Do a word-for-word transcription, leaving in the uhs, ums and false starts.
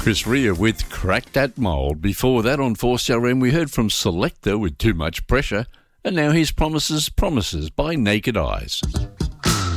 Chris Rea with Crack That Mould. Before that on four C R M we heard from Selector with Too Much Pressure, and now here's Promises, Promises by Naked Eyes.